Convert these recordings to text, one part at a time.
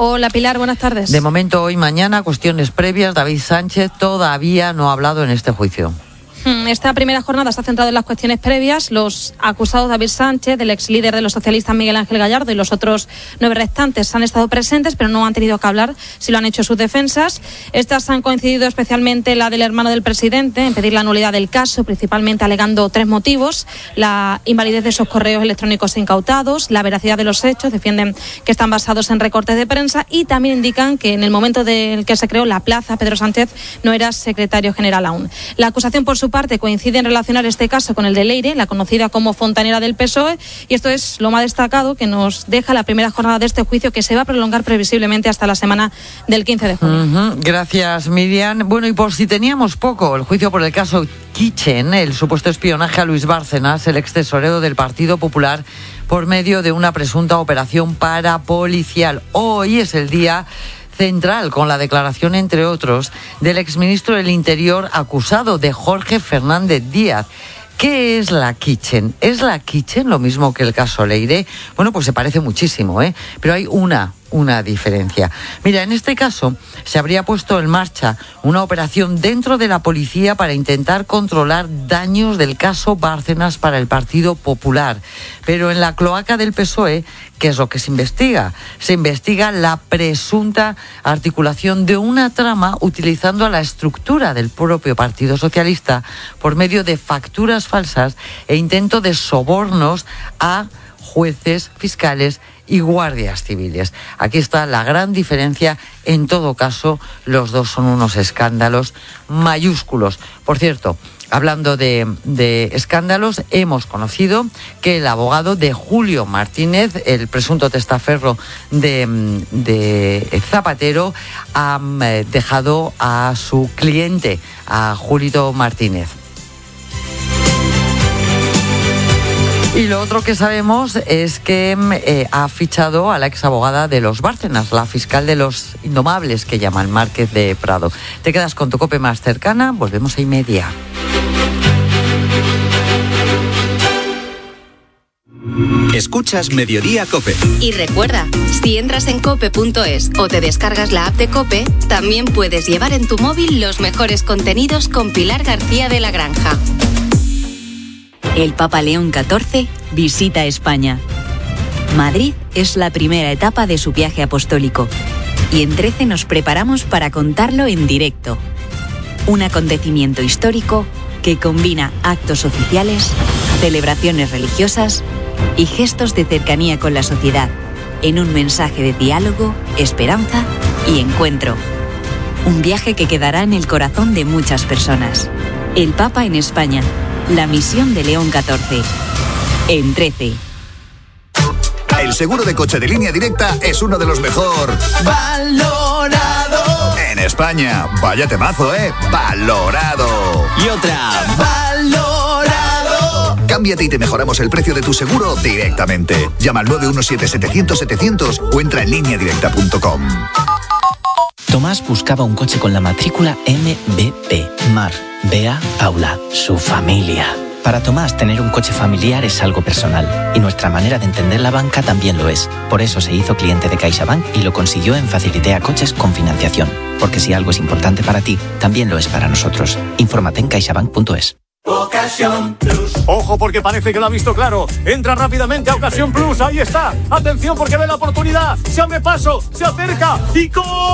Hola Pilar, buenas tardes. De momento, hoy, mañana, cuestiones previas. David Sánchez todavía no ha hablado en este juicio. Esta primera jornada se ha centrado en las cuestiones previas. Los acusados David Sánchez, del ex líder de los socialistas Miguel Ángel Gallardo y los otros 9 restantes han estado presentes, pero no han tenido que hablar si lo han hecho sus defensas. Estas han coincidido especialmente la del hermano del presidente en pedir la nulidad del caso, principalmente alegando 3 motivos: la invalidez de esos correos electrónicos incautados, la veracidad de los hechos, defienden que están basados en recortes de prensa, y también indican que en el momento en que se creó la plaza, Pedro Sánchez no era secretario general aún. La acusación, por su parte, coincide en relacionar este caso con el de Leire, la conocida como fontanera del PSOE, y esto es lo más destacado que nos deja la primera jornada de este juicio, que se va a prolongar previsiblemente hasta la semana del 15 de junio. Gracias, Miriam. Bueno, y por si teníamos poco, el juicio por el caso Kitchen, el supuesto espionaje a Luis Bárcenas, el ex tesorero del Partido Popular, por medio de una presunta operación parapolicial. Hoy es el día central, con la declaración, entre otros, del exministro del Interior acusado, de Jorge Fernández Díaz. ¿Qué es la Kitchen? ¿Es la Kitchen lo mismo que el caso Leire? Bueno, pues se parece muchísimo, pero hay una diferencia. Mira, en este caso se habría puesto en marcha una operación dentro de la policía para intentar controlar daños del caso Bárcenas para el Partido Popular. Pero en la cloaca del PSOE, ¿qué es lo que se investiga? Se investiga la presunta articulación de una trama utilizando a la estructura del propio Partido Socialista por medio de facturas falsas e intento de sobornos a jueces, fiscales y guardias civiles. Aquí está la gran diferencia. En todo caso, los dos son unos escándalos mayúsculos. Por cierto, hablando de escándalos, hemos conocido que el abogado de Julio Martínez, el presunto testaferro de Zapatero, ha dejado a su cliente, a Julio Martínez. Y lo otro que sabemos es que ha fichado a la exabogada de los Bárcenas, la fiscal de los Indomables, que llaman Márquez de Prado. Te quedas con tu COPE más cercana, volvemos a 1:30. Escuchas Mediodía COPE. Y recuerda, si entras en cope.es o te descargas la app de COPE, también puedes llevar en tu móvil los mejores contenidos con Pilar García de la Granja. El Papa León XIV visita España. Madrid es la primera etapa de su viaje apostólico y en 13 nos preparamos para contarlo en directo. Un acontecimiento histórico que combina actos oficiales, celebraciones religiosas y gestos de cercanía con la sociedad, en un mensaje de diálogo, esperanza y encuentro. Un viaje que quedará en el corazón de muchas personas. El Papa en España. La misión de León XIV. En 13. El seguro de coche de Línea Directa es uno de los mejor valorado en España. Vaya temazo, valorado. Y otra, valorado. Cámbiate y te mejoramos el precio de tu seguro directamente. Llama al 917-700-700 o entra en lineadirecta.com. Tomás buscaba un coche con la matrícula MBP. Mar, Bea, Paula, su familia. Para Tomás, tener un coche familiar es algo personal, y nuestra manera de entender la banca también lo es. Por eso se hizo cliente de CaixaBank y lo consiguió en Facilitea Coches con financiación. Porque si algo es importante para ti, también lo es para nosotros. Infórmate en caixabank.es. Ocasión Plus. Ojo, porque parece que lo ha visto claro. Entra rápidamente a Ocasión Plus. Ahí está. Atención, porque ve la oportunidad. Se abre paso, se acerca y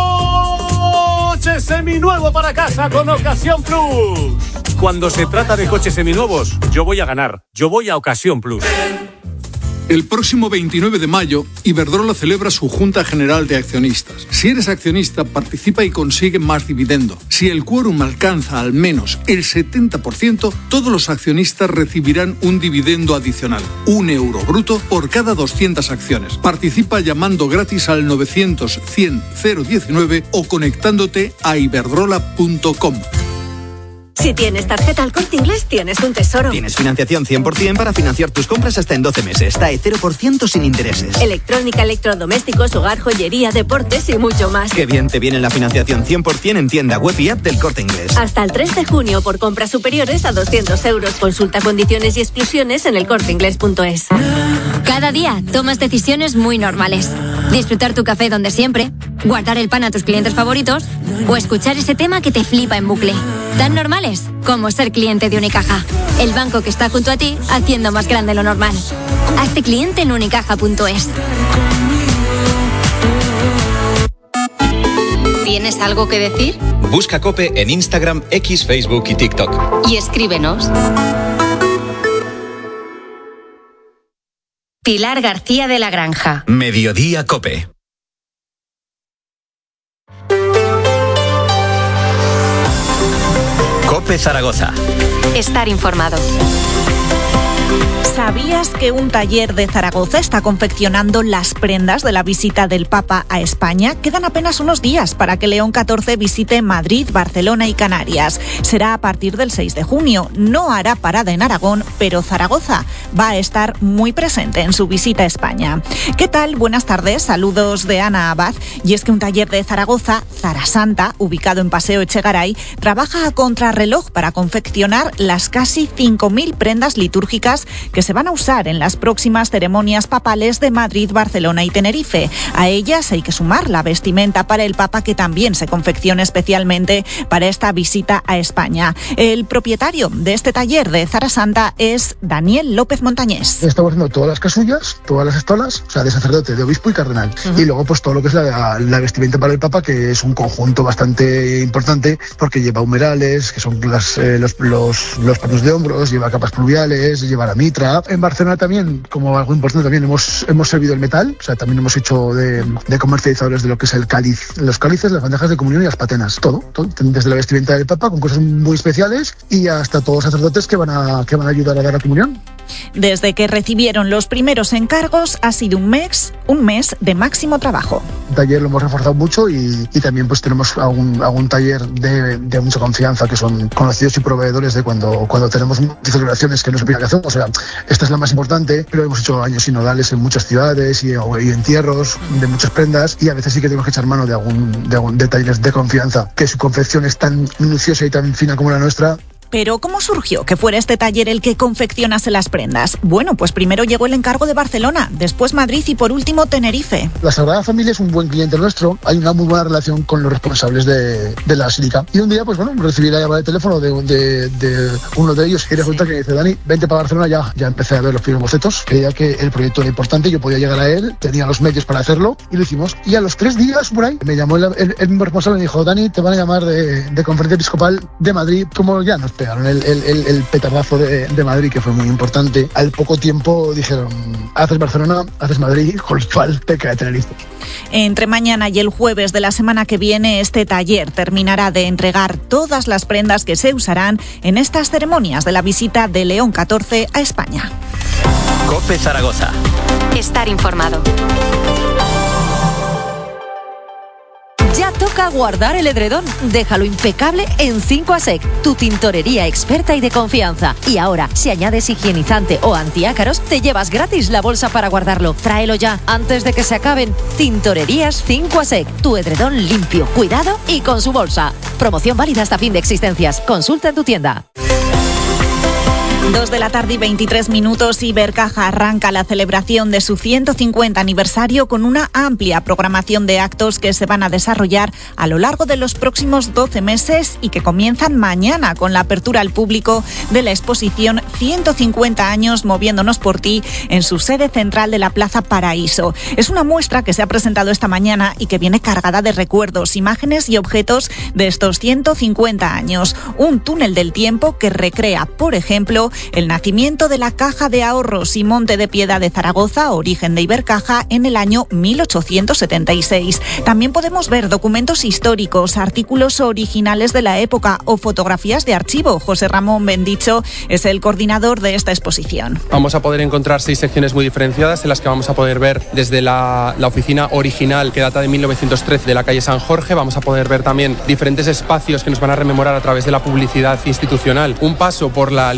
coche seminuevo para casa con Ocasión Plus. Cuando se trata de coches seminuevos, yo voy a ganar. Yo voy a Ocasión Plus. El próximo 29 de mayo, Iberdrola celebra su Junta General de Accionistas. Si eres accionista, participa y consigue más dividendo. Si el quórum alcanza al menos el 70%, todos los accionistas recibirán un dividendo adicional, €1 bruto por cada 200 acciones. Participa llamando gratis al 900-100-019 o conectándote a iberdrola.com. Si tienes tarjeta Al Corte Inglés, tienes un tesoro. Tienes financiación 100% para financiar tus compras hasta en 12 meses. TAE 0% sin intereses. Electrónica, electrodomésticos, hogar, joyería, deportes y mucho más. Qué bien te viene la financiación 100% en tienda web y app del Corte Inglés. Hasta el 3 de junio por compras superiores a 200 euros. Consulta condiciones y exclusiones en elcorteinglés.es. Cada día tomas decisiones muy normales. disfrutar tu café donde siempre, guardar el pan a tus clientes favoritos o escuchar ese tema que te flipa en bucle. Tan normales como ser cliente de Unicaja, el banco que está junto a ti haciendo más grande lo normal. Hazte cliente en unicaja.es. ¿Tienes algo que decir? Busca COPE en Instagram, X, Facebook y TikTok. Y escríbenos. Pilar García de la Granja. Mediodía COPE. COPE Zaragoza. Estar informado. ¿Sabías que un taller de Zaragoza está confeccionando las prendas de la visita del Papa a España? Quedan apenas unos días para que León XIV visite Madrid, Barcelona y Canarias. Será a partir del 6 de junio. No hará parada en Aragón, pero Zaragoza va a estar muy presente en su visita a España. ¿Qué tal? Buenas tardes, saludos de Ana Abad. Y es que un taller de Zaragoza, Zarasanta, ubicado en Paseo Echegaray, trabaja a contrarreloj para confeccionar las casi 5.000 prendas litúrgicas que se van a usar en las próximas ceremonias papales de Madrid, Barcelona y Tenerife. A ellas hay que sumar la vestimenta para el Papa, que también se confecciona especialmente para esta visita a España. El propietario de este taller de Zarasanta es Daniel López Montañés. Estamos haciendo todas las casullas, todas las estolas, o sea, de sacerdote, de obispo y cardenal. Y luego pues todo lo que es la vestimenta para el Papa, que es un conjunto bastante importante porque lleva humerales, que son los paños de hombros, lleva capas pluviales, lleva la mitra. En Barcelona también, como algo importante, también hemos servido el metal, o sea, también hemos hecho de comercializadores de lo que es el cáliz, los cálices, las bandejas de comunión y las patenas, todo, desde la vestimenta del Papa con cosas muy especiales y hasta todos los sacerdotes que van a ayudar a dar la comunión. Desde que recibieron los primeros encargos ha sido un mes de máximo trabajo. El taller lo hemos reforzado mucho y también pues tenemos algún taller de mucha confianza, que son conocidos y proveedores de cuando tenemos celebraciones que no se qué hacemos. O sea, esta es la más importante, pero hemos hecho años sinodales en muchas ciudades y entierros de muchas prendas, y a veces sí que tenemos que echar mano de talleres de confianza, que su confección es tan minuciosa y tan fina como la nuestra. Pero ¿cómo surgió que fuera este taller el que confeccionase las prendas? Bueno, pues primero llegó el encargo de Barcelona, después Madrid y por último Tenerife. La Sagrada Familia es un buen cliente nuestro, hay una muy buena relación con los responsables de la basílica. Y un día, pues bueno, recibí la llamada de teléfono de uno de ellos, y resulta que dice: Dani, vente para Barcelona ya empecé a ver los primeros bocetos. Creía que el proyecto era importante, yo podía llegar a él, tenía los medios para hacerlo, y lo hicimos. Y a los 3 días, por ahí, me llamó el mismo responsable y me dijo: Dani, te van a llamar de Conferencia Episcopal de Madrid. Como ya nos pegaron el petardazo de Madrid, que fue muy importante, al poco tiempo dijeron: haces Barcelona, haces Madrid, con lo cual te cae Tenerife. Entre mañana y el jueves de la semana que viene, este taller terminará de entregar todas las prendas que se usarán en estas ceremonias de la visita de León XIV a España. COPE Zaragoza. Estar informado. Ya toca guardar el edredón. Déjalo impecable en 5ASEC, tu tintorería experta y de confianza. Y ahora, si añades higienizante o antiácaros, te llevas gratis la bolsa para guardarlo. Tráelo ya, antes de que se acaben. Tintorerías 5ASEC, tu edredón limpio, cuidado y con su bolsa. Promoción válida hasta fin de existencias. Consulta en tu tienda. 2 de la tarde y 23 minutos, Ibercaja arranca la celebración de su 150 aniversario con una amplia programación de actos que se van a desarrollar a lo largo de los próximos 12 meses y que comienzan mañana con la apertura al público de la exposición 150 años moviéndonos por ti en su sede central de la Plaza Paraíso. Es una muestra que se ha presentado esta mañana y que viene cargada de recuerdos, imágenes y objetos de estos 150 años. Un túnel del tiempo que recrea, por ejemplo, el nacimiento de la Caja de Ahorros y Monte de Piedad de Zaragoza, origen de Ibercaja, en el año 1876. También podemos ver documentos históricos, artículos originales de la época o fotografías de archivo. José Ramón Bendicho es el coordinador de esta exposición. Vamos a poder encontrar 6 secciones muy diferenciadas en las que vamos a poder ver desde la oficina original, que data de 1913, de la calle San Jorge. Vamos a poder ver también diferentes espacios que nos van a rememorar a través de la publicidad institucional. Un paso por la línea del tiempo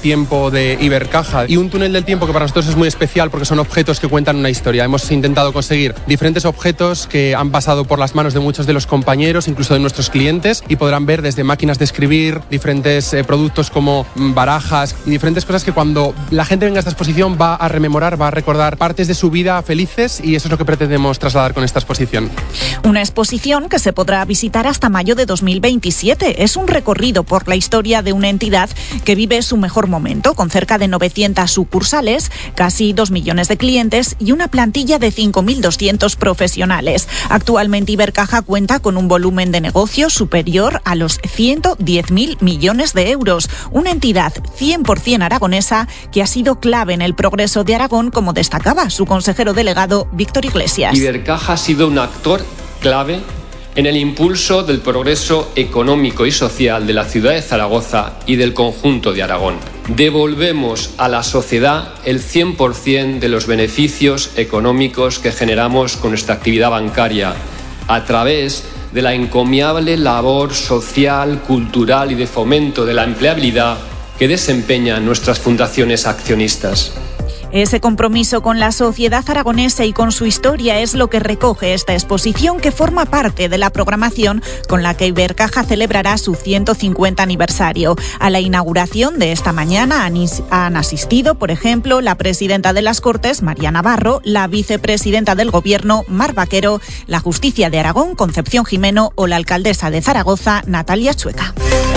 tiempo de Ibercaja, y un túnel del tiempo que para nosotros es muy especial porque son objetos que cuentan una historia. Hemos intentado conseguir diferentes objetos que han pasado por las manos de muchos de los compañeros, incluso de nuestros clientes, y podrán ver desde máquinas de escribir, diferentes productos como barajas y diferentes cosas que cuando la gente venga a esta exposición va a rememorar, va a recordar partes de su vida felices, y eso es lo que pretendemos trasladar con esta exposición. Una exposición que se podrá visitar hasta mayo de 2027. Es un recorrido por la historia de una entidad que vive su mejor momento, con cerca de 900 sucursales, casi 2 millones de clientes y una plantilla de 5.200 profesionales. Actualmente Ibercaja cuenta con un volumen de negocio superior a los 110.000 millones de euros. Una entidad 100% aragonesa que ha sido clave en el progreso de Aragón, como destacaba su consejero delegado Víctor Iglesias. Ibercaja ha sido un actor clave en el impulso del progreso económico y social de la ciudad de Zaragoza y del conjunto de Aragón. Devolvemos a la sociedad el 100% de los beneficios económicos que generamos con nuestra actividad bancaria a través de la encomiable labor social, cultural y de fomento de la empleabilidad que desempeñan nuestras fundaciones accionistas. Ese compromiso con la sociedad aragonesa y con su historia es lo que recoge esta exposición, que forma parte de la programación con la que Ibercaja celebrará su 150 aniversario. A la inauguración de esta mañana han asistido, por ejemplo, la presidenta de las Cortes, María Navarro, la vicepresidenta del Gobierno, Mar Vaquero, la Justicia de Aragón, Concepción Jimeno, o la alcaldesa de Zaragoza, Natalia Chueca.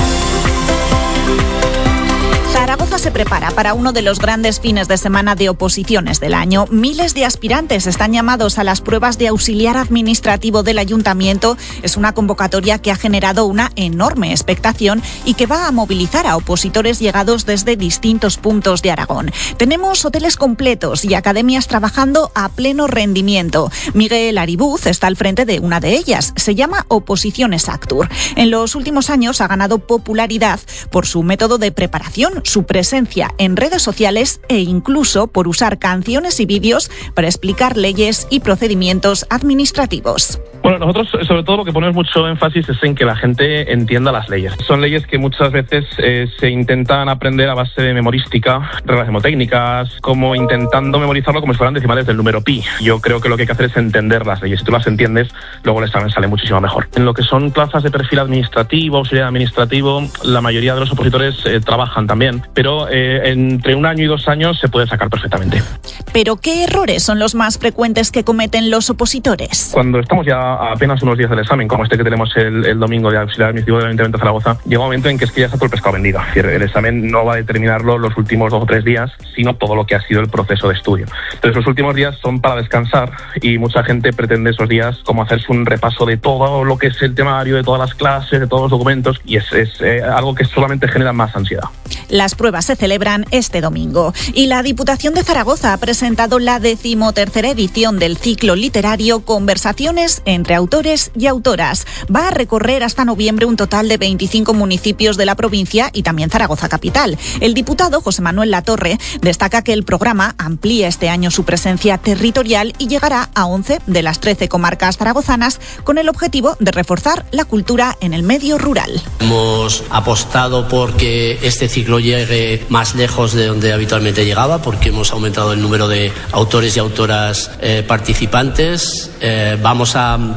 Zaragoza se prepara para uno de los grandes fines de semana de oposiciones del año. Miles de aspirantes están llamados a las pruebas de auxiliar administrativo del ayuntamiento. Es una convocatoria que ha generado una enorme expectación y que va a movilizar a opositores llegados desde distintos puntos de Aragón. Tenemos hoteles completos y academias trabajando a pleno rendimiento. Miguel Aribuz está al frente de una de ellas. Se llama Oposiciones Actur. En los últimos años ha ganado popularidad por su método de preparación, su presencia en redes sociales e incluso por usar canciones y vídeos para explicar leyes y procedimientos administrativos. Bueno, nosotros sobre todo lo que ponemos mucho énfasis es en que la gente entienda las leyes. Son leyes que muchas veces se intentan aprender a base de memorística, reglas mnemotécnicas, como intentando memorizarlo como si fueran decimales del número pi. Yo creo que lo que hay que hacer es entender las leyes. Si tú las entiendes, luego el examen sale muchísimo mejor. En lo que son plazas de perfil administrativo, auxiliar administrativo, la mayoría de los opositores trabajan también, pero entre 1 año y 2 años se puede sacar perfectamente. ¿Pero qué errores son los más frecuentes que cometen los opositores? Cuando estamos ya a apenas unos días del examen, como este que tenemos el domingo de auxiliar administrativo del Ayuntamiento de Zaragoza, llega un momento en que es que ya está todo el pescado vendido. Es decir, el examen no va a determinarlo los últimos 2 o 3 días, sino todo lo que ha sido el proceso de estudio. Entonces los últimos días son para descansar y mucha gente pretende esos días como hacerse un repaso de todo lo que es el temario, de todas las clases, de todos los documentos, y es algo que solamente genera más ansiedad. Las pruebas se celebran este domingo y la Diputación de Zaragoza ha presentado la 13ª edición del ciclo literario Conversaciones entre autores y autoras. Va a recorrer hasta noviembre un total de 25 municipios de la provincia y también Zaragoza capital. El diputado José Manuel Latorre destaca que el programa amplía este año su presencia territorial y llegará a 11 de las 13 comarcas zaragozanas, con el objetivo de reforzar la cultura en el medio rural. Hemos apostado por que este ciclo llegue más lejos de donde habitualmente llegaba, porque hemos aumentado el número de autores y autoras participantes. Vamos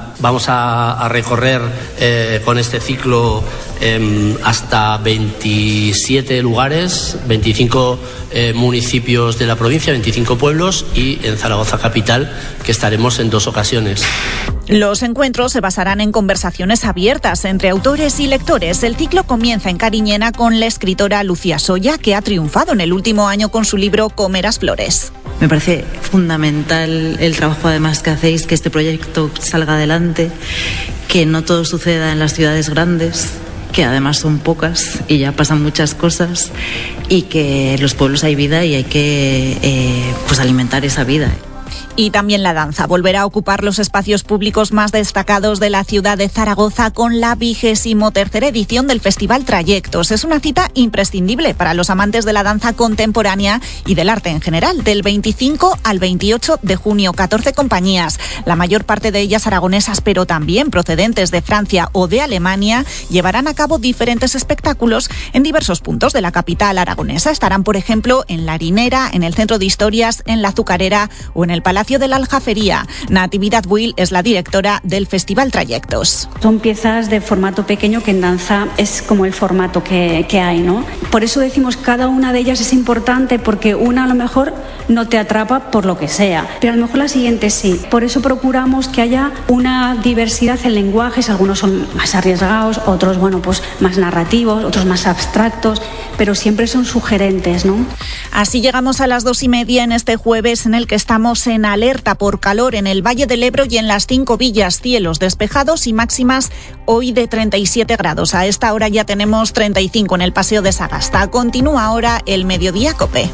a recorrer con este ciclo hasta 27 lugares, 25 municipios de la provincia, 25 pueblos, y en Zaragoza capital, que estaremos en 2 ocasiones. Los encuentros se basarán en conversaciones abiertas entre autores y lectores. El ciclo comienza en Cariñena con la escritora Lucía Soya, que ha triunfado en el último año con su libro Comerás Flores. Me parece fundamental el trabajo además que hacéis, que este proyecto salga adelante, que no todo suceda en las ciudades grandes, que además son pocas y ya pasan muchas cosas, y que en los pueblos hay vida y hay que alimentar esa vida. Y también la danza volverá a ocupar los espacios públicos más destacados de la ciudad de Zaragoza con la 23ª edición del Festival Trayectos. Es una cita imprescindible para los amantes de la danza contemporánea y del arte en general. Del 25 al 28 de junio, 14 compañías, la mayor parte de ellas aragonesas, pero también procedentes de Francia o de Alemania, llevarán a cabo diferentes espectáculos en diversos puntos de la capital aragonesa. Estarán, por ejemplo, en La Harinera, en el Centro de Historias, en la Azucarera o en el Palacio de la Aljafería. Natividad Buil es la directora del Festival Trayectos. Son piezas de formato pequeño que en danza es como el formato que hay, ¿no? Por eso decimos cada una de ellas es importante, porque una a lo mejor no te atrapa por lo que sea, pero a lo mejor la siguiente sí. Por eso procuramos que haya una diversidad en lenguajes, algunos son más arriesgados, otros, bueno, pues más narrativos, otros más abstractos, pero siempre son sugerentes, ¿no? Así llegamos a las 2:30 en este jueves, en el que estamos en alerta por calor en el Valle del Ebro y en las 5 villas, cielos despejados y máximas hoy de 37 grados. A esta hora ya tenemos 35 en el Paseo de Sagasta. Continúa ahora el Mediodía COPE.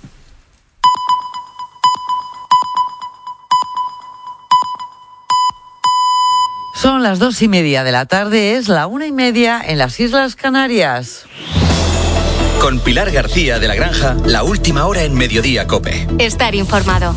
Son las 2:30 de la tarde, es la 1:30 en las Islas Canarias. Con Pilar García de la Granja, la última hora en Mediodía COPE. Estar informado.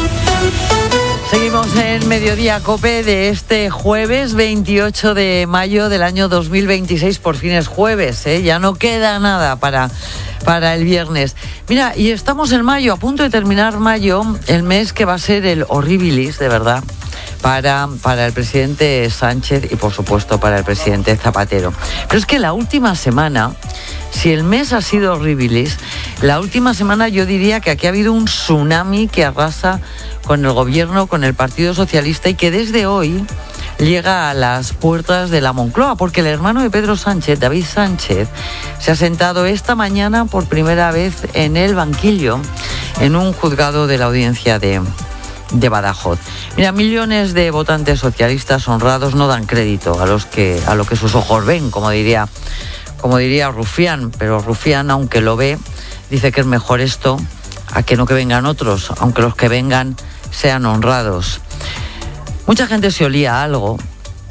Seguimos en Mediodía COPE de este jueves 28 de mayo del año 2026. Por fin es jueves, ¿eh? Ya no queda nada para el viernes. Mira, y estamos en mayo, a punto de terminar mayo, el mes que va a ser el horribilis, de verdad, para el presidente Sánchez y, por supuesto, para el presidente Zapatero. Pero es que la última semana, si el mes ha sido horribilis, la última semana yo diría que aquí ha habido un tsunami que arrasa con el gobierno, con el Partido Socialista, y que desde hoy llega a las puertas de la Moncloa, porque el hermano de Pedro Sánchez, David Sánchez, se ha sentado esta mañana por primera vez en el banquillo en un juzgado de la audiencia de Badajoz. Mira, millones de votantes socialistas honrados no dan crédito a lo que sus ojos ven, como diría Rufián, pero Rufián, aunque lo ve, dice que es mejor esto a que no que vengan otros, aunque los que vengan sean honrados. Mucha gente se olía algo,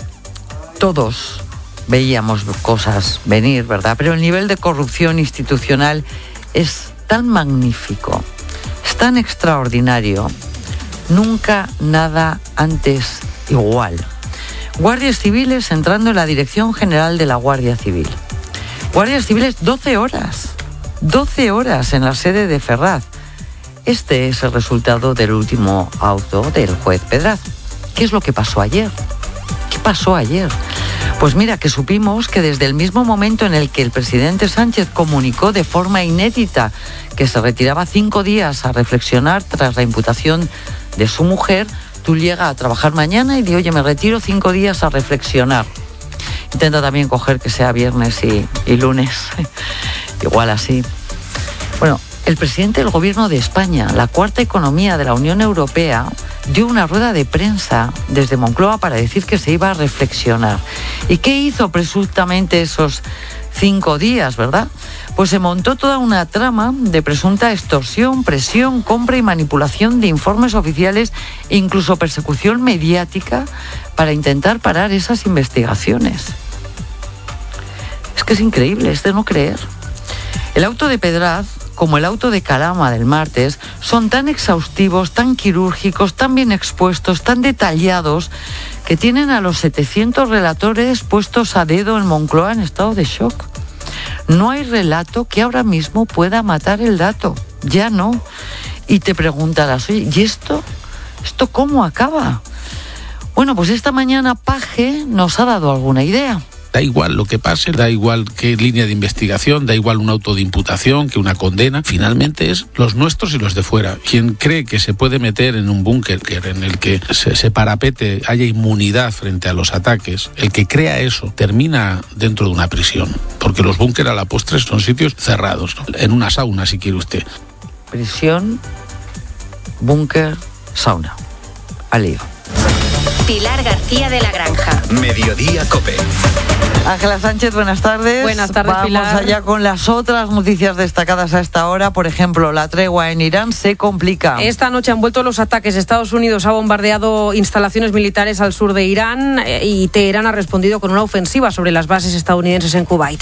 todos veíamos cosas venir, ¿verdad? Pero el nivel de corrupción institucional es tan magnífico, es tan extraordinario, nunca nada antes igual. Guardias civiles entrando en la Dirección General de la Guardia Civil. Guardias civiles 12 horas en la sede de Ferraz. Este es el resultado del último auto del juez Pedraz. ¿Qué es lo que pasó ayer? ¿Qué pasó ayer? Pues mira, que supimos que desde el mismo momento en el que el presidente Sánchez comunicó de forma inédita que se retiraba 5 días a reflexionar tras la imputación de su mujer, tú llegas a trabajar mañana y dices, oye, me retiro 5 días a reflexionar. Intenta también coger que sea viernes y lunes, igual así. Bueno, el presidente del Gobierno de España, la cuarta economía de la Unión Europea, dio una rueda de prensa desde Moncloa para decir que se iba a reflexionar. ¿Y qué hizo presuntamente esos 5 días, verdad? Pues se montó toda una trama de presunta extorsión, presión, compra y manipulación de informes oficiales e incluso persecución mediática para intentar parar esas investigaciones. Es que es increíble, es de no creer. El auto de Pedraz, como el auto de Calama del martes, son tan exhaustivos, tan quirúrgicos, tan bien expuestos, tan detallados, que tienen a los 700 relatores puestos a dedo en Moncloa en estado de shock. No hay relato que ahora mismo pueda matar el dato, ya no. Y te preguntarás, oye, ¿y esto cómo acaba? Bueno, pues esta mañana Paje nos ha dado alguna idea. Da igual lo que pase, da igual qué línea de investigación, da igual un auto de imputación que una condena. Finalmente es los nuestros y los de fuera. Quien cree que se puede meter en un búnker en el que se parapete, haya inmunidad frente a los ataques, el que crea eso termina dentro de una prisión. Porque los búnker a la postre son sitios cerrados, ¿no? En una sauna, si quiere usted. Prisión, búnker, sauna. Al lío. Pilar García de la Granja. Mediodía COPE. Ángela Sánchez, buenas tardes. Buenas tardes, Pilar. Vamos allá con las otras noticias destacadas a esta hora. Por ejemplo, la tregua en Irán se complica. Esta noche han vuelto los ataques. Estados Unidos ha bombardeado instalaciones militares al sur de Irán y Teherán ha respondido con una ofensiva sobre las bases estadounidenses en Kuwait.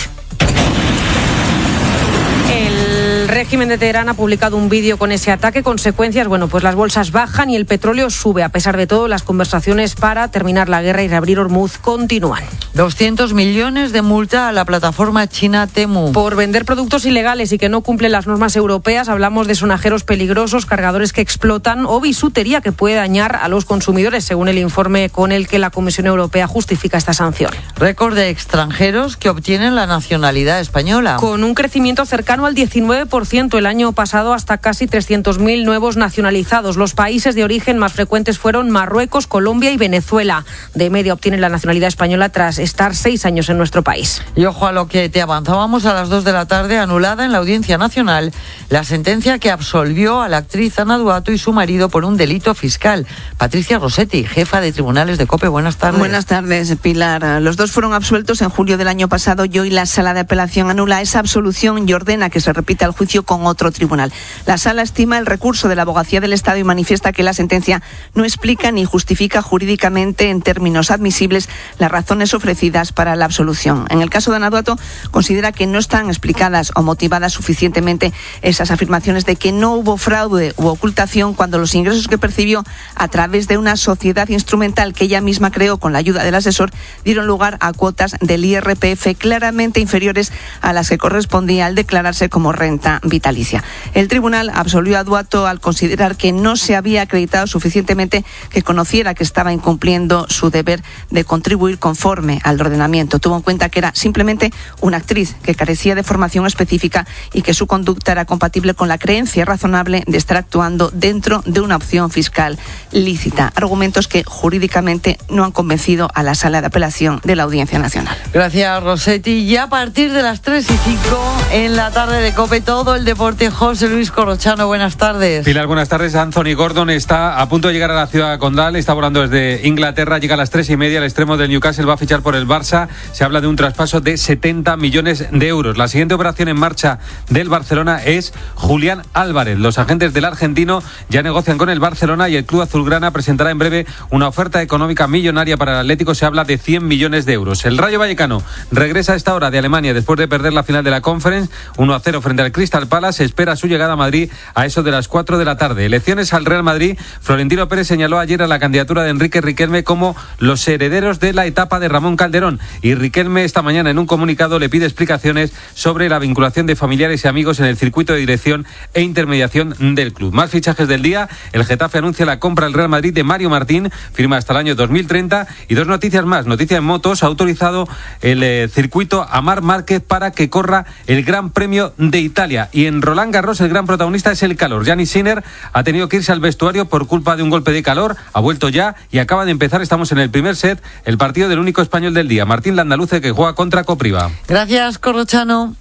El régimen de Teherán ha publicado un vídeo con ese ataque. Consecuencias, pues las bolsas bajan y el petróleo sube. A pesar de todo, las conversaciones para terminar la guerra y reabrir Hormuz continúan. 200 millones de multa a la plataforma china Temu. Por vender productos ilegales y que no cumplen las normas europeas. Hablamos de sonajeros peligrosos, cargadores que explotan o bisutería que puede dañar a los consumidores, según el informe con el que la Comisión Europea justifica esta sanción. Récord de extranjeros que obtienen la nacionalidad española. Con un crecimiento cercano al 19% el año pasado, hasta casi 300.000 nuevos nacionalizados. Los países de origen más frecuentes fueron Marruecos, Colombia y Venezuela. De media obtienen la nacionalidad española tras estar 6 años en nuestro país. Y ojo a lo que te avanzábamos, a las 2 de la tarde, anulada en la Audiencia Nacional la sentencia que absolvió a la actriz Ana Duato y su marido por un delito fiscal. Patricia Rossetti, jefa de tribunales de COPE, buenas tardes. Buenas tardes, Pilar. Los dos fueron absueltos en julio del año pasado y hoy la Sala de Apelación anula esa absolución y ordena que se repita el juicio con otro tribunal. La Sala estima el recurso de la Abogacía del Estado y manifiesta que la sentencia no explica ni justifica jurídicamente en términos admisibles las razones ofrecidas para la absolución. En el caso de Ana Duato, considera que no están explicadas o motivadas suficientemente esas afirmaciones de que no hubo fraude u ocultación cuando los ingresos que percibió a través de una sociedad instrumental que ella misma creó con la ayuda del asesor dieron lugar a cuotas del IRPF claramente inferiores a las que correspondía al declararse como renta vitalicia. El tribunal absolvió a Duato al considerar que no se había acreditado suficientemente que conociera que estaba incumpliendo su deber de contribuir conforme al ordenamiento. Tuvo en cuenta que era simplemente una actriz que carecía de formación específica y que su conducta era compatible con la creencia razonable de estar actuando dentro de una opción fiscal lícita. Argumentos que jurídicamente no han convencido a la Sala de Apelación de la Audiencia Nacional. Gracias, Rossetti. Y a partir de las 3:05 en la tarde de COPE, todo el deporte. José Luis Corrochano, buenas tardes. Pilar, buenas tardes. Anthony Gordon está a punto de llegar a la ciudad condal, está volando desde Inglaterra, llega a las 3:30, el extremo del Newcastle va a fichar por el Barça. Se habla de un traspaso de 70 millones de euros. La siguiente operación en marcha del Barcelona es Julián Álvarez. Los agentes del argentino ya negocian con el Barcelona y el club azulgrana presentará en breve una oferta económica millonaria para el Atlético. Se habla de 100 millones de euros. El Rayo Vallecano regresa a esta hora de Alemania después de perder la final de la Conference 1-0 frente al Crystal Palace. Se espera su llegada a Madrid a eso de las 4 de la tarde. Elecciones al Real Madrid. Florentino Pérez señaló ayer a la candidatura de Enrique Riquelme como los herederos de la etapa de Ramón Calderón. Y Riquelme esta mañana en un comunicado le pide explicaciones sobre la vinculación de familiares y amigos en el circuito de dirección e intermediación del club. Más fichajes del día. El Getafe anuncia la compra al Real Madrid de Mario Martín. Firma hasta el año 2030. Y dos noticias más. Noticia en motos. Ha autorizado el circuito a Marc Márquez para que corra el Gran Premio de Italia. Y en Roland Garros el gran protagonista es el calor. Gianni Sinner ha tenido que irse al vestuario por culpa de un golpe de calor. Ha vuelto ya y acaba de empezar. Estamos en el primer set. El partido del único español del día, Martín Landaluce, que juega contra Copriva. Gracias, Corrochano.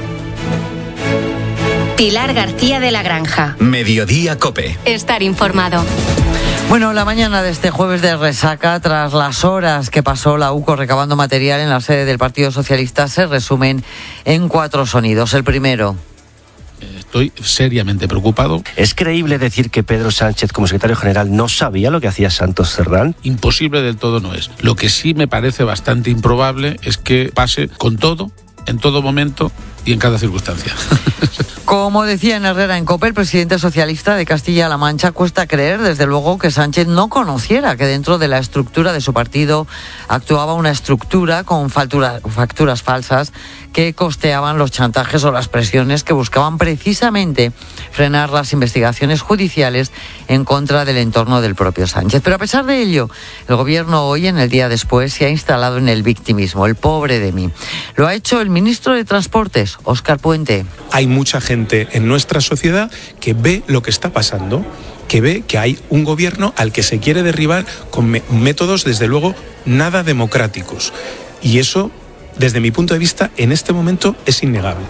Pilar García de la Granja. Mediodía COPE. Estar informado. Bueno, la mañana de este jueves de resaca, tras las horas que pasó la UCO recabando material en la sede del Partido Socialista, se resumen en 4 sonidos. El primero. Estoy seriamente preocupado. ¿Es creíble decir que Pedro Sánchez, como secretario general, no sabía lo que hacía Santos Cerdán? Imposible del todo no es. Lo que sí me parece bastante improbable es que pase con todo, en todo momento y en cada circunstancia. Como decía en Herrera en COPE, el presidente socialista de Castilla-La Mancha, cuesta creer, desde luego, que Sánchez no conociera que dentro de la estructura de su partido actuaba una estructura con facturas falsas que costeaban los chantajes o las presiones que buscaban precisamente frenar las investigaciones judiciales en contra del entorno del propio Sánchez. Pero a pesar de ello, el gobierno hoy, en el día después, se ha instalado en el victimismo, el pobre de mí. Lo ha hecho el ministro de Transportes, Óscar Puente. Hay mucha gente en nuestra sociedad que ve lo que está pasando, que ve que hay un gobierno al que se quiere derribar con métodos, desde luego, nada democráticos. Y eso, desde mi punto de vista, en este momento es innegable.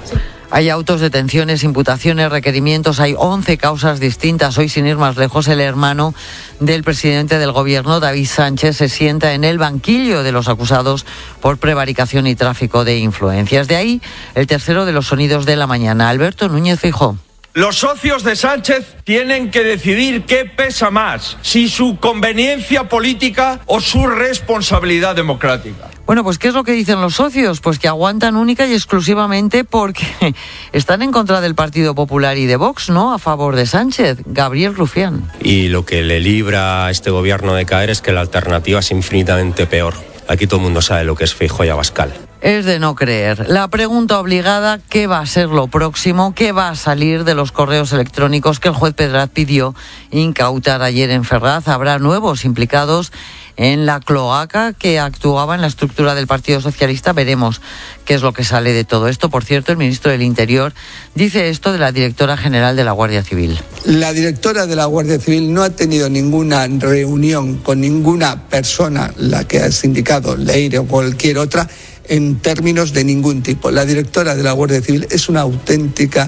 Hay autos, detenciones, imputaciones, requerimientos, hay 11 causas distintas. Hoy, sin ir más lejos, el hermano del presidente del gobierno, David Sánchez, se sienta en el banquillo de los acusados por prevaricación y tráfico de influencias. De ahí el tercero de los sonidos de la mañana. Alberto Núñez Feijóo. Los socios de Sánchez tienen que decidir qué pesa más, si su conveniencia política o su responsabilidad democrática. Bueno, pues ¿qué es lo que dicen los socios? Pues que aguantan única y exclusivamente porque están en contra del Partido Popular y de Vox, ¿no? A favor de Sánchez. Gabriel Rufián. Y lo que le libra a este gobierno de caer es que la alternativa es infinitamente peor. Aquí todo el mundo sabe lo que es Feijóo y Abascal. Es de no creer. La pregunta obligada, ¿qué va a ser lo próximo? ¿Qué va a salir de los correos electrónicos que el juez Pedraz pidió incautar ayer en Ferraz? ¿Habrá nuevos implicados en la cloaca que actuaba en la estructura del Partido Socialista? Veremos qué es lo que sale de todo esto. Por cierto, el ministro del Interior dice esto de la directora general de la Guardia Civil. La directora de la Guardia Civil no ha tenido ninguna reunión con ninguna persona, la que has indicado, Leire o cualquier otra, en términos de ningún tipo. La directora de la Guardia Civil es una auténtica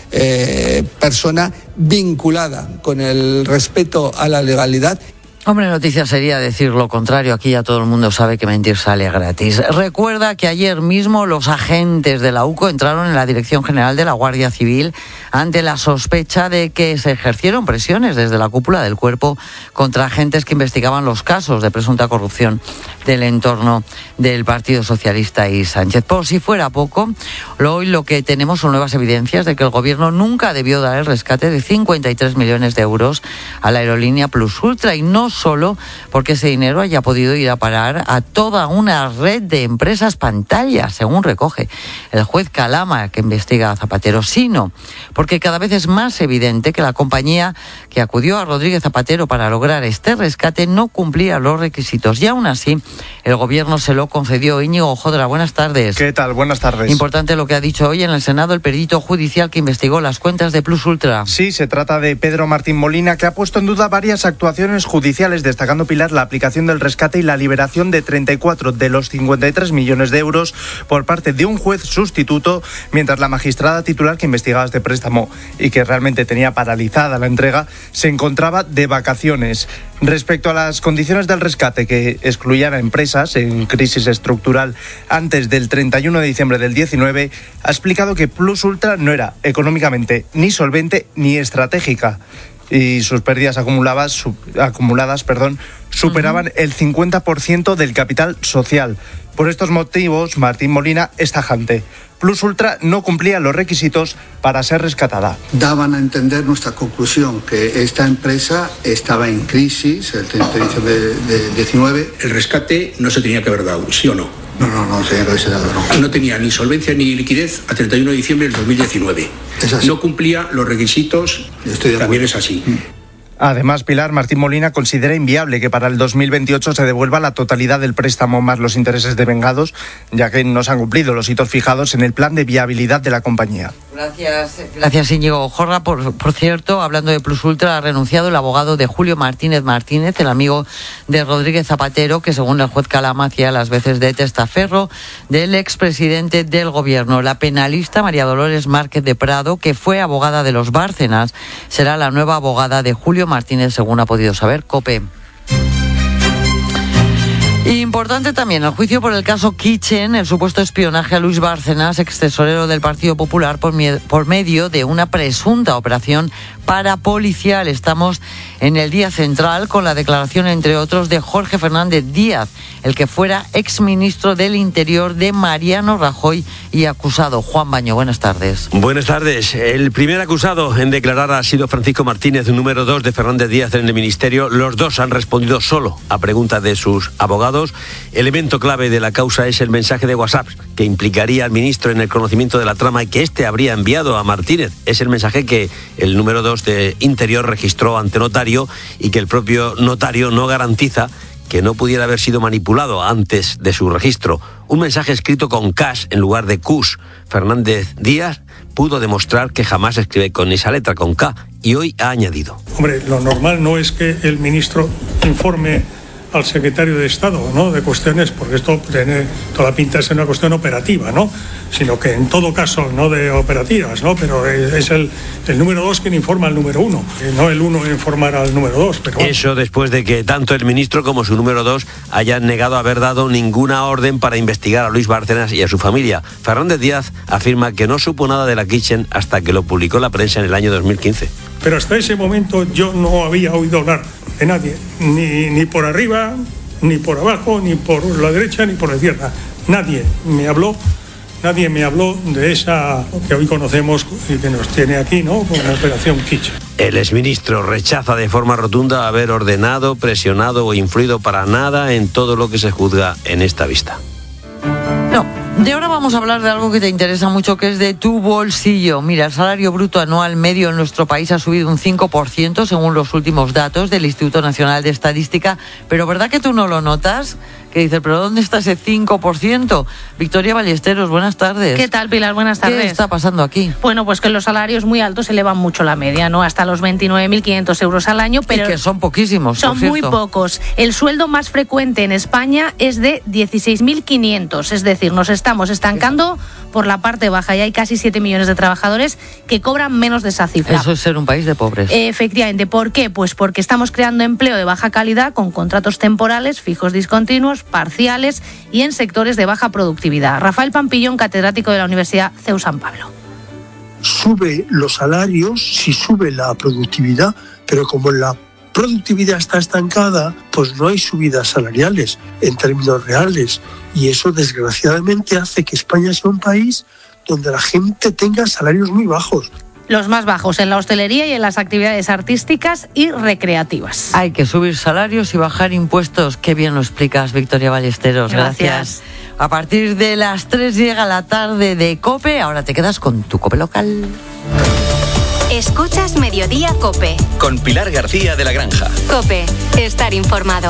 persona vinculada con el respeto a la legalidad. Hombre, noticia sería decir lo contrario. Aquí ya todo el mundo sabe que mentir sale gratis. Recuerda que ayer mismo los agentes de la UCO entraron en la Dirección General de la Guardia Civil ante la sospecha de que se ejercieron presiones desde la cúpula del cuerpo contra agentes que investigaban los casos de presunta corrupción del entorno del Partido Socialista y Sánchez. Por si fuera poco, hoy lo que tenemos son nuevas evidencias de que el gobierno nunca debió dar el rescate de 53 millones de euros a la aerolínea Plus Ultra, y no solo porque ese dinero haya podido ir a parar a toda una red de empresas pantalla, según recoge el juez Calama, que investiga a Zapatero, sino porque cada vez es más evidente que la compañía que acudió a Rodríguez Zapatero para lograr este rescate no cumplía los requisitos, y aún así el gobierno se lo concedió. Íñigo Jodra, buenas tardes. ¿Qué tal? Buenas tardes. Importante lo que ha dicho hoy en el Senado el perito judicial que investigó las cuentas de Plus Ultra. Sí, se trata de Pedro Martín Molina, que ha puesto en duda varias actuaciones judiciales, destacando, Pilar, la aplicación del rescate y la liberación de 34 de los 53 millones de euros por parte de un juez sustituto, mientras la magistrada titular que investigaba este préstamo y que realmente tenía paralizada la entrega, se encontraba de vacaciones. Respecto a las condiciones del rescate, que excluían a empresas en crisis estructural antes del 31 de diciembre del 19, ha explicado que Plus Ultra no era económicamente ni solvente ni estratégica, y sus pérdidas acumuladas superaban el 50% del capital social. Por estos motivos, Martín Molina es tajante. Plus Ultra no cumplía los requisitos para ser rescatada. Daban a entender nuestra conclusión que esta empresa estaba en crisis el 30 de diciembre de 19. El rescate no se tenía que haber dado, ¿sí o no? No tenía que haberse dado, no. No tenía ni solvencia ni liquidez a 31 de diciembre del 2019. Es así. No cumplía los requisitos, también es así. Además, Pilar, Martín Molina considera inviable que para el 2028 se devuelva la totalidad del préstamo más los intereses devengados, ya que no se han cumplido los hitos fijados en el plan de viabilidad de la compañía. Gracias Íñigo Jorra. Por cierto, hablando de Plus Ultra, ha renunciado el abogado de Julio Martínez Martínez, el amigo de Rodríguez Zapatero, que según el juez Calama hacía las veces de testaferro del expresidente del gobierno. La penalista María Dolores Márquez de Prado, que fue abogada de los Bárcenas, será la nueva abogada de Julio Martínez, según ha podido saber COPE. Importante también el juicio por el caso Kitchen, el supuesto espionaje a Luis Bárcenas, extesorero del Partido Popular, por medio de una presunta operación parapolicial. Estamos en el día central con la declaración, entre otros, de Jorge Fernández Díaz, el que fuera exministro del Interior de Mariano Rajoy y acusado. Juan Baño, buenas tardes. Buenas tardes. El primer acusado en declarar ha sido Francisco Martínez, número 2 de Fernández Díaz en el Ministerio. Los dos han respondido solo a preguntas de sus abogados. Elemento clave de la causa es el mensaje de WhatsApp que implicaría al ministro en el conocimiento de la trama y que éste habría enviado a Martínez. Es el mensaje que el número 2 de Interior registró ante notario y que el propio notario no garantiza que no pudiera haber sido manipulado antes de su registro. Un mensaje escrito con K en lugar de Q. Fernández Díaz pudo demostrar que jamás escribe con esa letra, con K, y hoy ha añadido. Hombre, lo normal no es que el ministro informe al secretario de Estado, ¿no?, de cuestiones, porque esto tiene toda la pinta de ser una cuestión operativa, ¿no?, sino que en todo caso no de operativas, ¿no?, pero es el número 2 quien informa al número 1, no el 1 informar al número 2. Pero bueno. Eso después de que tanto el ministro como su número 2 hayan negado haber dado ninguna orden para investigar a Luis Bárcenas y a su familia. Fernández Díaz afirma que no supo nada de la Kitchen hasta que lo publicó la prensa en el año 2015. Pero hasta ese momento yo no había oído hablar de nadie, ni por arriba, ni por abajo, ni por la derecha, ni por la izquierda. Nadie me habló de esa que hoy conocemos y que nos tiene aquí, ¿no?, como la Operación Kitchen. El exministro rechaza de forma rotunda haber ordenado, presionado o influido para nada en todo lo que se juzga en esta vista. No, de ahora vamos a hablar de algo que te interesa mucho, que es de tu bolsillo. Mira, el salario bruto anual medio en nuestro país ha subido un 5% según los últimos datos del Instituto Nacional de Estadística, pero ¿verdad que tú no lo notas? Que dices, ¿pero dónde está ese 5%? Victoria Ballesteros, buenas tardes. ¿Qué tal, Pilar? Buenas tardes. ¿Qué está pasando aquí? Bueno, pues que los salarios muy altos elevan mucho la media, ¿no? Hasta los 29.500 euros al año, pero... Y que son poquísimos, son muy pocos. El sueldo más frecuente en España es de 16.500, es decir, nos estamos estancando por la parte baja y hay casi 7 millones de trabajadores que cobran menos de esa cifra. Eso es ser un país de pobres. Efectivamente. ¿Por qué? Pues porque estamos creando empleo de baja calidad con contratos temporales, fijos discontinuos, parciales y en sectores de baja productividad. Rafael Pampillón, catedrático de la Universidad CEU San Pablo. Sube los salarios si sube la productividad, pero como la productividad está estancada, pues no hay subidas salariales en términos reales, y eso desgraciadamente hace que España sea un país donde la gente tenga salarios muy bajos. Los más bajos en la hostelería y en las actividades artísticas y recreativas. Hay que subir salarios y bajar impuestos. Qué bien lo explicas, Victoria Ballesteros. Gracias. A partir de las 3 llega la tarde de COPE. Ahora te quedas con tu COPE local. Escuchas Mediodía COPE. Con Pilar García de la Granja. COPE. Estar informado.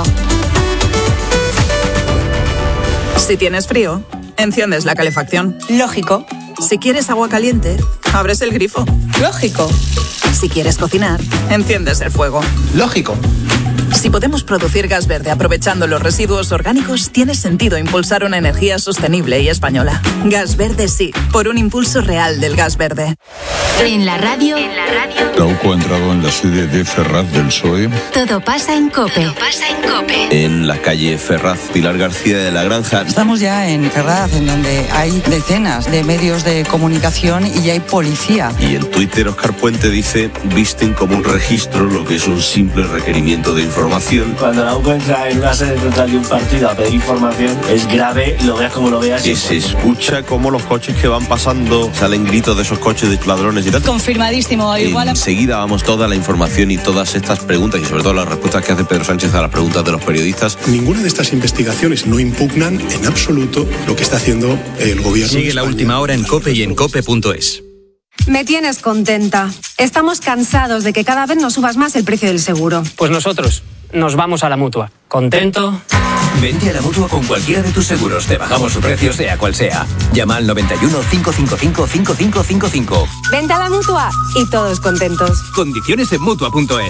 Si tienes frío, enciendes la calefacción. Lógico. Si quieres agua caliente, abres el grifo. Lógico. Si quieres cocinar, enciendes el fuego. Lógico. Si podemos producir gas verde aprovechando los residuos orgánicos, tiene sentido impulsar una energía sostenible y española. Gas verde sí, por un impulso real del gas verde. En la radio. Trauco ha entrado en la sede de Ferraz del PSOE. Todo pasa en COPE. En la calle Ferraz, Pilar García de la Granja. Estamos ya en Ferraz, en donde hay decenas de medios de comunicación y ya hay policía. Y en Twitter, Óscar Puente dice, visten como un registro lo que es un simple requerimiento de información. Cuando la UCO entra en una sede central de un partido a pedir información, es grave, lo veas como lo veas. Que se escucha como los coches que van pasando, salen gritos de esos coches de ladrones y tal. Confirmadísimo. Igual. Enseguida vamos toda la información y todas estas preguntas y sobre todo las respuestas que hace Pedro Sánchez a las preguntas de los periodistas. Ninguna de estas investigaciones no impugnan en absoluto lo que está haciendo el gobierno. Sigue la última hora en COPE y en COPE.es. Me tienes contenta. Estamos cansados de que cada vez nos subas más el precio del seguro. Pues nosotros nos vamos a la Mutua. ¿Contento? Vente a la Mutua con cualquiera de tus seguros. Te bajamos su precio, sea cual sea. Llama al 91 555 5555. Vente a la Mutua y todos contentos. Condiciones en Mutua.es.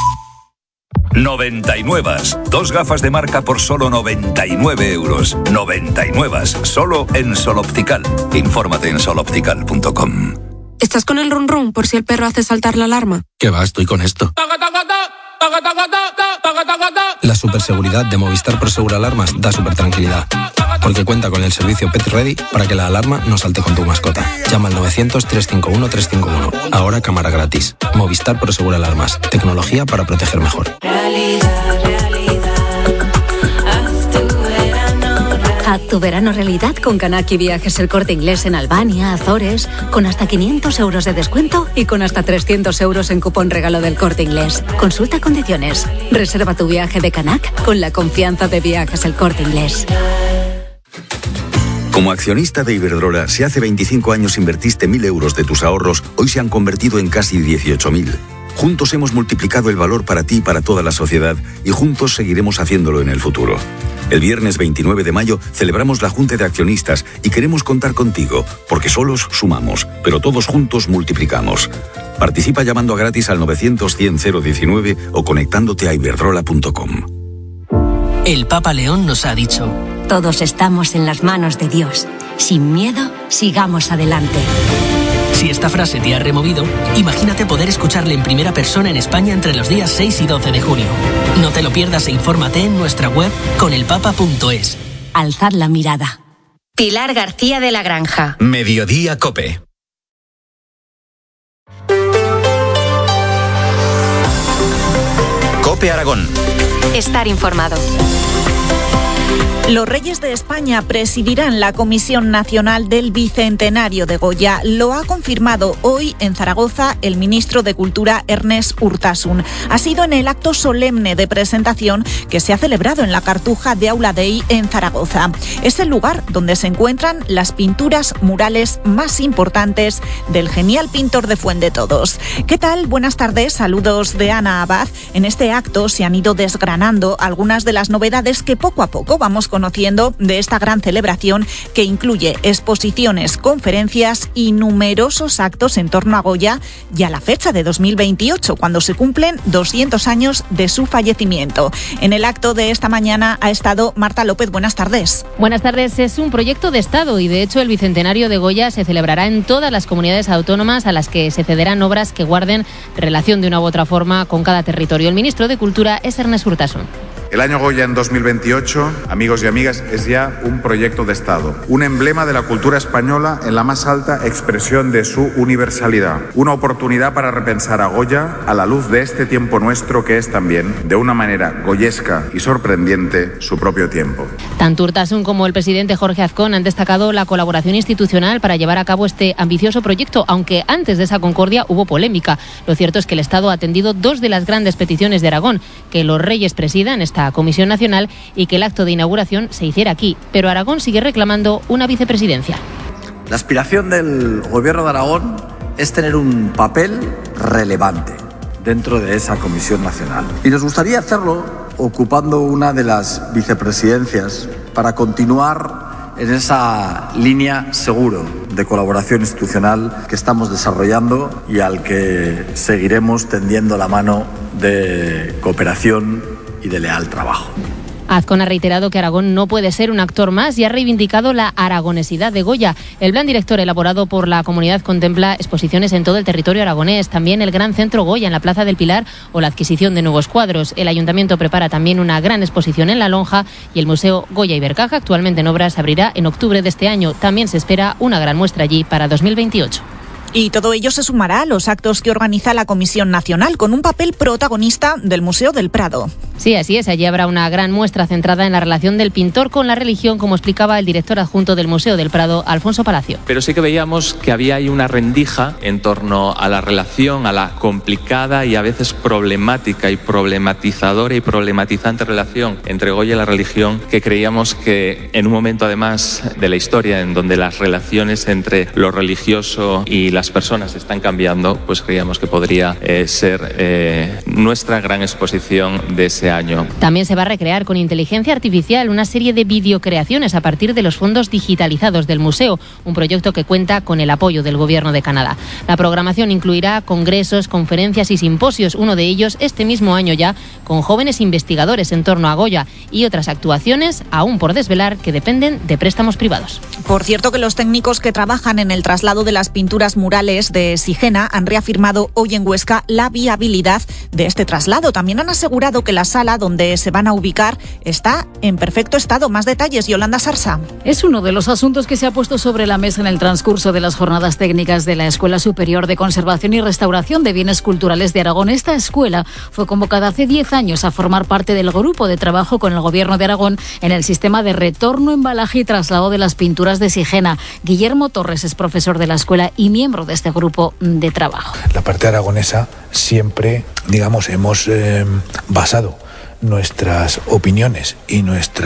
99. 2 gafas de marca por solo 99 euros. 99. Solo en Sol Optical. Infórmate en soloptical.com. ¿Estás con el run run por si el perro hace saltar la alarma? ¿Qué va? Estoy con esto. La superseguridad de Movistar Prosegur Alarmas da super tranquilidad, porque cuenta con el servicio Pet Ready para que la alarma no salte con tu mascota. Llama al 900-351-351. Ahora cámara gratis. Movistar Prosegur Alarmas. Tecnología para proteger mejor. Haz tu verano realidad con Kanaki Viajes El Corte Inglés en Albania, Azores, con hasta 500 euros de descuento y con hasta 300 euros en cupón regalo del Corte Inglés. Consulta condiciones. Reserva tu viaje de Canac con la confianza de Viajes El Corte Inglés. Como accionista de Iberdrola, si hace 25 años invertiste 1.000 euros de tus ahorros, hoy se han convertido en casi 18.000. Juntos hemos multiplicado el valor para ti y para toda la sociedad y juntos seguiremos haciéndolo en el futuro. El viernes 29 de mayo celebramos la Junta de Accionistas y queremos contar contigo, porque solos sumamos, pero todos juntos multiplicamos. Participa llamando a gratis al 900 100 019 o conectándote a iberdrola.com. El Papa León nos ha dicho: todos estamos en las manos de Dios. Sin miedo, sigamos adelante. Si esta frase te ha removido, imagínate poder escucharle en primera persona en España entre los días 6 y 12 de junio. No te lo pierdas e infórmate en nuestra web conelpapa.es. Alzad la mirada. Pilar García de la Granja. Mediodía COPE. COPE Aragón. Estar informado. Los Reyes de España presidirán la Comisión Nacional del Bicentenario de Goya. Lo ha confirmado hoy en Zaragoza el ministro de Cultura, Ernest Urtasun. Ha sido en el acto solemne de presentación que se ha celebrado en la Cartuja de Aula Dei en Zaragoza. Es el lugar donde se encuentran las pinturas murales más importantes del genial pintor de Fuendetodos. ¿Qué tal? Buenas tardes, saludos de Ana Abad. En este acto se han ido desgranando algunas de las novedades que poco a poco vamos conociendo de esta gran celebración que incluye exposiciones, conferencias y numerosos actos en torno a Goya y a la fecha de 2028, cuando se cumplen 200 años de su fallecimiento. En el acto de esta mañana ha estado Marta López. Buenas tardes. Buenas tardes. Es un proyecto de Estado y de hecho el Bicentenario de Goya se celebrará en todas las comunidades autónomas a las que se cederán obras que guarden relación de una u otra forma con cada territorio. El ministro de Cultura es Ernest Urtasun. El año Goya en 2028, amigos y amigas, es ya un proyecto de Estado, un emblema de la cultura española en la más alta expresión de su universalidad, una oportunidad para repensar a Goya a la luz de este tiempo nuestro que es también, de una manera goyesca y sorprendente, su propio tiempo. Tanto Urtasun como el presidente Jorge Azcón han destacado la colaboración institucional para llevar a cabo este ambicioso proyecto, aunque antes de esa concordia hubo polémica. Lo cierto es que el Estado ha atendido dos de las grandes peticiones de Aragón: que los Reyes presidan esta Comisión Nacional y que el acto de inauguración se hiciera aquí. Pero Aragón sigue reclamando una vicepresidencia. La aspiración del Gobierno de Aragón es tener un papel relevante dentro de esa Comisión Nacional. Y nos gustaría hacerlo ocupando una de las vicepresidencias para continuar en esa línea seguro de colaboración institucional que estamos desarrollando y al que seguiremos tendiendo la mano de cooperación y de leal trabajo. Azcón ha reiterado que Aragón no puede ser un actor más y ha reivindicado la aragonesidad de Goya. El plan director elaborado por la comunidad contempla exposiciones en todo el territorio aragonés, también el Gran Centro Goya en la Plaza del Pilar o la adquisición de nuevos cuadros. El ayuntamiento prepara también una gran exposición en La Lonja y el Museo Goya y Bercaja, actualmente en obras, abrirá en octubre de este año. También se espera una gran muestra allí para 2028. Y todo ello se sumará a los actos que organiza la Comisión Nacional, con un papel protagonista del Museo del Prado. Sí, así es. Allí habrá una gran muestra centrada en la relación del pintor con la religión, como explicaba el director adjunto del Museo del Prado, Alfonso Palacio. Pero sí que veíamos que había ahí una rendija en torno a la relación, a la complicada y a veces problemática y problematizadora y problematizante relación entre Goya y la religión, que creíamos que en un momento además de la historia en donde las relaciones entre lo religioso y las personas están cambiando, pues creíamos que podría ser nuestra gran exposición de ese año. También se va a recrear con inteligencia artificial una serie de videocreaciones a partir de los fondos digitalizados del museo, un proyecto que cuenta con el apoyo del Gobierno de Canadá. La programación incluirá congresos, conferencias y simposios, uno de ellos este mismo año ya, con jóvenes investigadores en torno a Goya, y otras actuaciones aún por desvelar que dependen de préstamos privados. Por cierto, que los técnicos que trabajan en el traslado de las pinturas murales de Sigena han reafirmado hoy en Huesca la viabilidad de este traslado. También han asegurado que la sala donde se van a ubicar está en perfecto estado. Más detalles, Yolanda Sarsa. Es uno de los asuntos que se ha puesto sobre la mesa en el transcurso de las jornadas técnicas de la Escuela Superior de Conservación y Restauración de Bienes Culturales de Aragón. Esta escuela fue convocada hace 10 años a formar parte del grupo de trabajo con el Gobierno de Aragón en el sistema de retorno, embalaje y traslado de las pinturas de Sigena. Guillermo Torres es profesor de la escuela y miembro de este grupo de trabajo. La parte aragonesa siempre, digamos, hemos basado nuestras opiniones y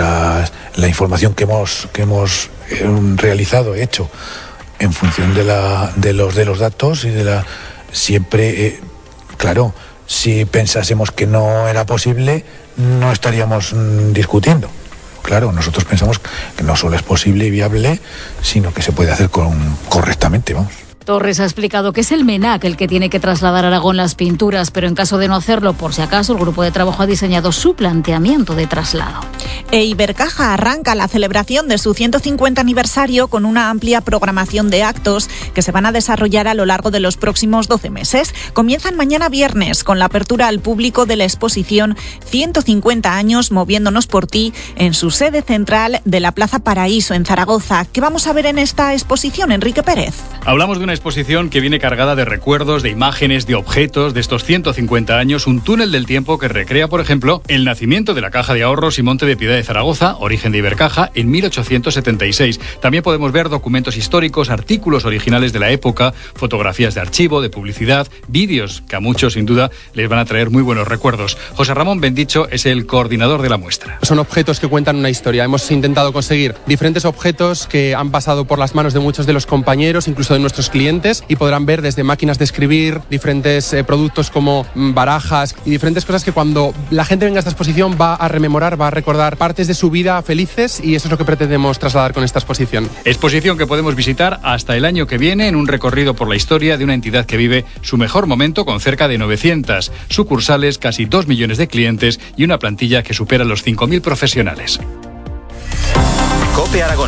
la información que hemos realizado, hecho, en función de los datos y siempre, claro, si pensásemos que no era posible, no estaríamos discutiendo. Claro, nosotros pensamos que no solo es posible y viable, sino que se puede hacer correctamente, vamos. Torres ha explicado que es el MENAC el que tiene que trasladar a Aragón las pinturas, pero en caso de no hacerlo, por si acaso, el grupo de trabajo ha diseñado su planteamiento de traslado. Ibercaja arranca la celebración de su 150 aniversario con una amplia programación de actos que se van a desarrollar a lo largo de los próximos 12 meses. Comienzan mañana viernes con la apertura al público de la exposición 150 años moviéndonos por ti en su sede central de la Plaza Paraíso en Zaragoza. ¿Qué vamos a ver en esta exposición, Enrique Pérez? Hablamos de una exposición que viene cargada de recuerdos, de imágenes, de objetos de estos 150 años, un túnel del tiempo que recrea, por ejemplo, el nacimiento de la Caja de Ahorros y Monte de Piedad de Zaragoza, origen de Ibercaja, en 1876. También podemos ver documentos históricos, artículos originales de la época, fotografías de archivo, de publicidad, vídeos que a muchos, sin duda, les van a traer muy buenos recuerdos. José Ramón Bendicho es el coordinador de la muestra. Son objetos que cuentan una historia. Hemos intentado conseguir diferentes objetos que han pasado por las manos de muchos de los compañeros, incluso de nuestros clientes, y podrán ver desde máquinas de escribir, diferentes productos como barajas y diferentes cosas que cuando la gente venga a esta exposición va a rememorar, va a recordar partes de su vida felices, y eso es lo que pretendemos trasladar con esta exposición. Exposición que podemos visitar hasta el año que viene en un recorrido por la historia de una entidad que vive su mejor momento con cerca de 900 sucursales, casi 2 millones de clientes y una plantilla que supera los 5.000 profesionales. COPE Aragón.